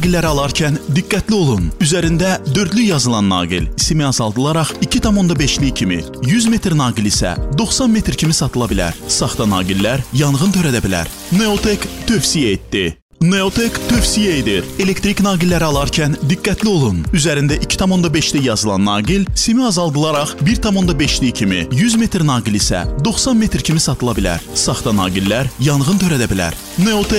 naqilləri alarkən diqqətli olun. Üzərində dördlü yazılan naqil simi azaldılaraq 2,5-lik kimi, 100 metr naqil isə 90 metr kimi satıla bilər. Saxta naqillər yanğın törədə bilər. Neotek tövsiyə etdi. Neotek tövsiyə edir. Elektrik naqilləri alarkən diqqətli olun. Üzərində 2,5-lik yazılan naqil simi azaldılaraq 1,5-lik kimi, 100 metr naqil isə 90 metr kimi satıla bilər. Saxta naqillər yanğın törədə bilər. Neotek